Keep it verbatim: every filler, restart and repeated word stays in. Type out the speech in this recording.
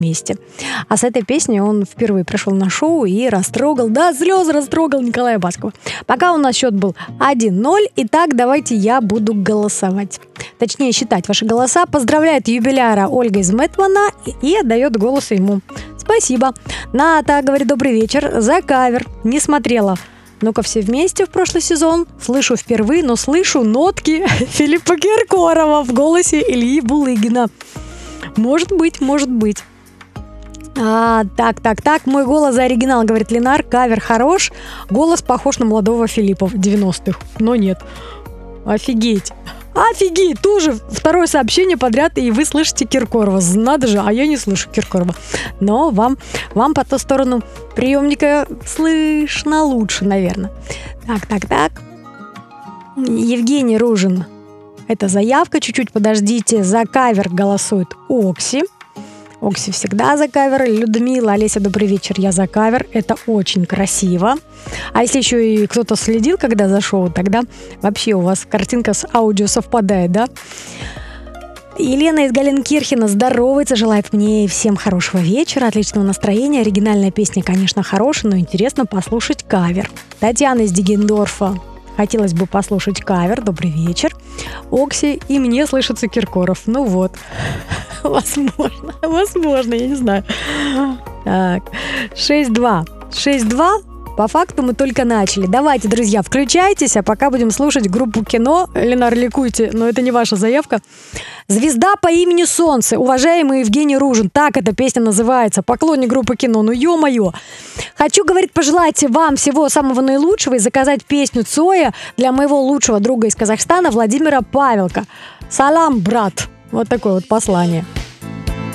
месте. А с этой песней он впервые пришел на шоу и растрогал, да, слезы растрогал Николая Баскова. Пока у нас счет был один ноль. Итак, давайте я буду голосовать. Точнее, считать ваши голоса. Поздравляет юбиляра Ольга из Мэтмана и отдает голос ему. Спасибо. Ната говорит: добрый вечер. За кавер. Не смотрела. Ну-ка все вместе в прошлый сезон. Слышу впервые, но слышу нотки Филиппа Киркорова в голосе Ильи Булыгина. Может быть, может быть. А, так, так, так, мой голос за оригинал, говорит Ленар, кавер хорош, голос похож на молодого Филиппа в девяностых, но нет. Офигеть. Офигеть, тоже второе сообщение подряд, и вы слышите Киркорова. Надо же, а я не слышу Киркорова. Но вам, вам по ту сторону приемника слышно лучше, наверное. Так, так, так. Евгений Ружин. Это заявка, чуть-чуть подождите. За кавер голосует Окси. Окси всегда за кавер. Людмила, Олеся, добрый вечер, я за кавер. Это очень красиво. А если еще и кто-то следил, когда за шоу, тогда вообще у вас картинка с аудио совпадает, да? Елена из Галенкирхена здоровается, желает мне и всем хорошего вечера, отличного настроения. Оригинальная песня, конечно, хорошая, но интересно послушать кавер. Татьяна из Диггендорфа. Хотелось бы послушать кавер. Добрый вечер. Окси, и мне слышится Киркоров. Ну вот. Возможно. Возможно, я не знаю. Так. шесть два. шесть два. По факту мы только начали. Давайте, друзья, включайтесь, а пока будем слушать группу Кино. Ленар, ликуйте, но это не ваша заявка. «Звезда по имени Солнце». Уважаемый Евгений Ружин. Так эта песня называется. Поклонник группы Кино. Ну, ё-моё. Хочу, говорит, пожелать вам всего самого наилучшего и заказать песню Цоя для моего лучшего друга из Казахстана Владимира Павелка. Салам, брат. Вот такое вот послание.